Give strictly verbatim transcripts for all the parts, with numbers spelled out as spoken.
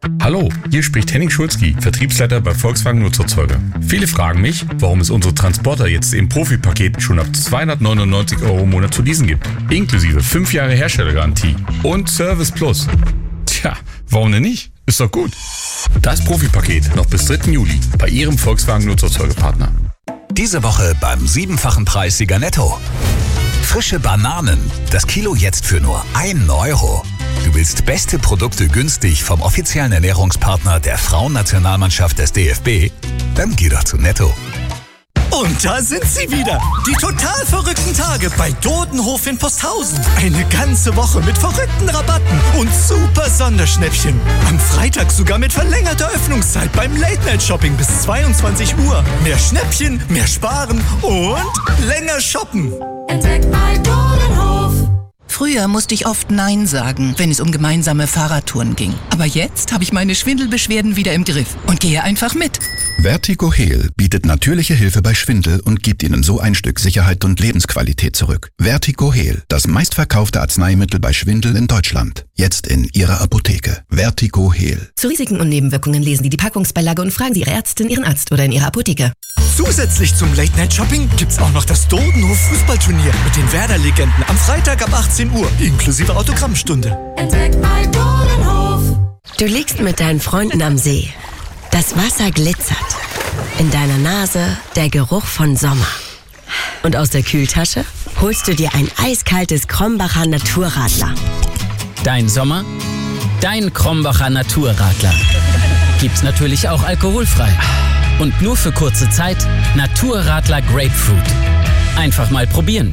Hallo, hier spricht Henning Schulzki, Vertriebsleiter bei Volkswagen Nutzerzeuger. Viele fragen mich, warum es unsere Transporter jetzt im Profi-Paket schon ab zweihundertneunundneunzig Euro im Monat zu leasen gibt. Inklusive fünf Jahre Herstellergarantie und Service Plus. Tja, warum denn nicht? Ist doch gut. Das Profi-Paket noch bis dritten Juli bei Ihrem Volkswagen Nutzerzeugerpartner. Diese Woche beim siebenfachen Preissieger Netto. Frische Bananen, das Kilo jetzt für nur einen Euro. Du willst beste Produkte günstig vom offiziellen Ernährungspartner der Frauennationalmannschaft des D F B? Dann geh doch zu Netto. Und da sind sie wieder, die total verrückten Tage bei Dodenhof in Posthausen. Eine ganze Woche mit verrückten Rabatten und super Sonderschnäppchen. Am Freitag sogar mit verlängerter Öffnungszeit beim Late-Night-Shopping bis zweiundzwanzig Uhr. Mehr Schnäppchen, mehr sparen und länger shoppen. Entdeckt bei Dodenhof. Früher musste ich oft Nein sagen, wenn es um gemeinsame Fahrradtouren ging. Aber jetzt habe ich meine Schwindelbeschwerden wieder im Griff und gehe einfach mit. Vertigo Heal bietet natürliche Hilfe bei Schwindel und gibt Ihnen so ein Stück Sicherheit und Lebensqualität zurück. Vertigo Heal, das meistverkaufte Arzneimittel bei Schwindel in Deutschland. Jetzt in Ihrer Apotheke. Vertigo Heal. Zu Risiken und Nebenwirkungen lesen Sie die Packungsbeilage und fragen Sie Ihre Ärztin, Ihren Arzt oder in Ihrer Apotheke. Zusätzlich zum Late-Night-Shopping gibt's auch noch das Dodenhof-Fußballturnier mit den Werder-Legenden am Freitag ab achtzehn Uhr, inklusive Autogrammstunde. Entdeckt bei Dodenhof. Du liegst mit deinen Freunden am See. Das Wasser glitzert. In deiner Nase der Geruch von Sommer. Und aus der Kühltasche holst du dir ein eiskaltes Krombacher Naturradler. Dein Sommer, dein Krombacher Naturradler. Gibt's natürlich auch alkoholfrei. Und nur für kurze Zeit Naturradler Grapefruit. Einfach mal probieren.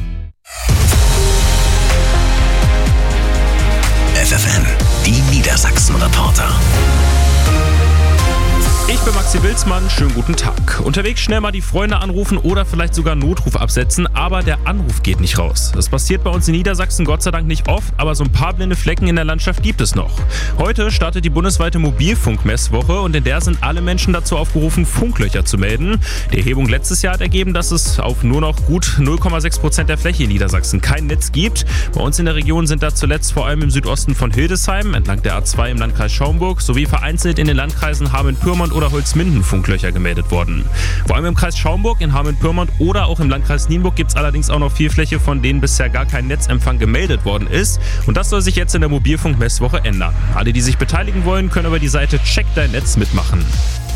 F F N, die Niedersachsen-Reporter. Ich bin Maxi Wilsmann, schönen guten Tag. Unterwegs schnell mal die Freunde anrufen oder vielleicht sogar einen Notruf absetzen, aber der Anruf geht nicht raus. Das passiert bei uns in Niedersachsen Gott sei Dank nicht oft, aber so ein paar blinde Flecken in der Landschaft gibt es noch. Heute startet die bundesweite Mobilfunkmesswoche und in der sind alle Menschen dazu aufgerufen, Funklöcher zu melden. Die Erhebung letztes Jahr hat ergeben, dass es auf nur noch gut null Komma sechs Prozent der Fläche in Niedersachsen kein Netz gibt. Bei uns in der Region sind da zuletzt vor allem im Südosten von Hildesheim, entlang der A zwei im Landkreis Schaumburg, sowie vereinzelt in den Landkreisen Hameln-Pyrmont oder Holzminden Funklöcher gemeldet worden. Vor allem im Kreis Schaumburg, in Hameln-Pyrmont oder auch im Landkreis Nienburg gibt es allerdings auch noch viel Fläche, von denen bisher gar kein Netzempfang gemeldet worden ist. Und das soll sich jetzt in der Mobilfunkmesswoche ändern. Alle, die sich beteiligen wollen, können über die Seite Check Dein Netz mitmachen.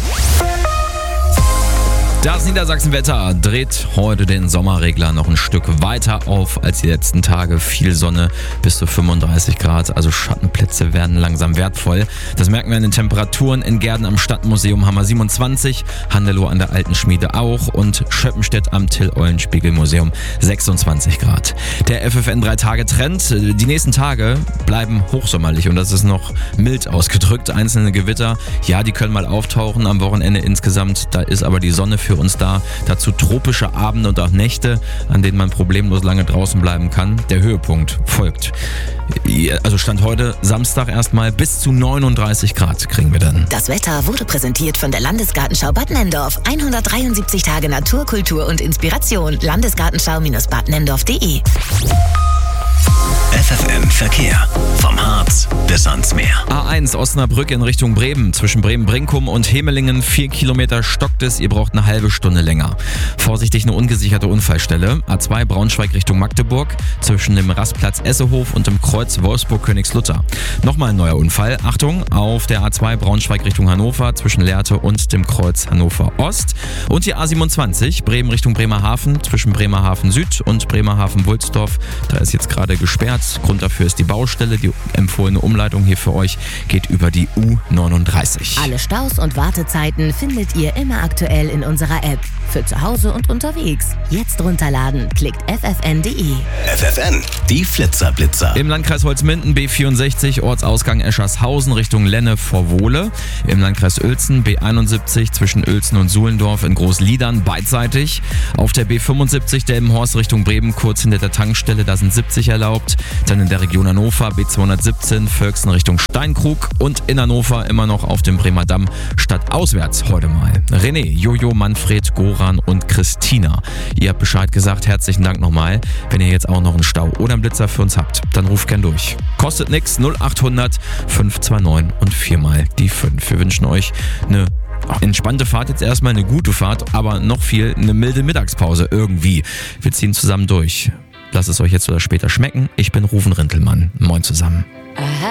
Das Niedersachsenwetter dreht heute den Sommerregler noch ein Stück weiter auf als die letzten Tage. Viel Sonne, bis zu fünfunddreißig Grad, also Schattenplätze werden langsam wertvoll. Das merken wir an den Temperaturen. In Gärden am Stadtmuseum haben wir siebenundzwanzig, Handelow an der Alten Schmiede auch und Schöppenstedt am Till-Eulenspiegel-Museum sechsundzwanzig Grad. Der F F N drei Tage Trend. Die nächsten Tage bleiben hochsommerlich und das ist noch mild ausgedrückt. Einzelne Gewitter, ja, die können mal auftauchen am Wochenende insgesamt. Da ist aber die Sonne für uns da. Dazu tropische Abende und auch Nächte, an denen man problemlos lange draußen bleiben kann. Der Höhepunkt folgt. Also Stand heute Samstag erstmal bis zu neununddreißig Grad kriegen wir dann. Das Wetter wurde präsentiert von der Landesgartenschau Bad Nenndorf. hundertdreiundsiebzig Tage Natur, Kultur und Inspiration. Landesgartenschau-bad nendorf punkt de. F F N Verkehr. Vom Harz bis ans Meer. A eins Osnabrück in Richtung Bremen. Zwischen Bremen-Brinkum und Hemelingen vier Kilometer stockt es. Ihr braucht eine halbe Stunde länger. Vorsichtig, eine ungesicherte Unfallstelle. A zwei Braunschweig Richtung Magdeburg. Zwischen dem Rastplatz Essehof und dem Kreuz Wolfsburg-Königslutter. Nochmal ein neuer Unfall. Achtung, auf der A zwei Braunschweig Richtung Hannover. Zwischen Lehrte und dem Kreuz Hannover Ost. Und die A siebenundzwanzig Bremen Richtung Bremerhaven. Zwischen Bremerhaven Süd und Bremerhaven-Wulsdorf. Da ist jetzt gerade gesperrt. Grund dafür ist die Baustelle. Die empfohlene Umleitung hier für euch geht über die U neununddreißig. Alle Staus und Wartezeiten findet ihr immer aktuell in unserer App. Für zu Hause und unterwegs. Jetzt runterladen. Klickt f f n punkt de. F F N, die Flitzerblitzer. Im Landkreis Holzminden B vierundsechzig, Ortsausgang Eschershausen Richtung Lenne vor Wohle. Im Landkreis Uelzen B einundsiebzig zwischen Uelzen und Suhlendorf in Großliedern beidseitig. Auf der B fünfundsiebzig Delmenhorst Richtung Bremen kurz hinter der Tankstelle, da sind siebzig erlaubt. Dann in der Region Hannover B zweihundertsiebzehn Völksen Richtung Steinkrug und in Hannover immer noch auf dem Bremer Damm stadtauswärts heute mal. René, Jojo, Manfred, Goran und Christina. Ihr habt Bescheid gesagt, herzlichen Dank nochmal. Wenn ihr jetzt auch noch einen Stau oder einen Blitzer für uns habt, dann ruft gern durch. Kostet nix, null acht hundert fünf zwei neun und viermal die fünf. Wir wünschen euch eine entspannte Fahrt, jetzt erstmal eine gute Fahrt, aber noch viel eine milde Mittagspause irgendwie. Wir ziehen zusammen durch. Lasst es euch jetzt oder später schmecken. Ich bin Rufen Rintelmann. Moin zusammen.